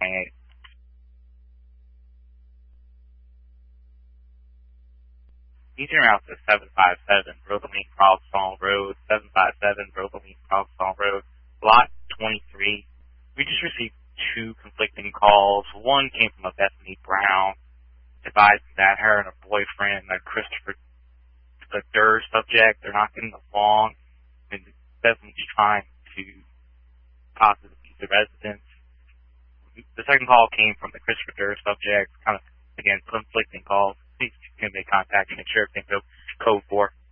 28. Eastern route to 757, Brookline Crossall Road, 757, Brookline Crossall Road, Lot 23. We just received two conflicting calls. One came from a Bethany Brown, advising that her and her boyfriend, Christopher Durr subject, they're not getting along, and Bethany's trying to possibly be the residence. The second call came from the Christopher Durr subject, kind of, again, conflicting calls. Please can make contact and make sure everything's code 4.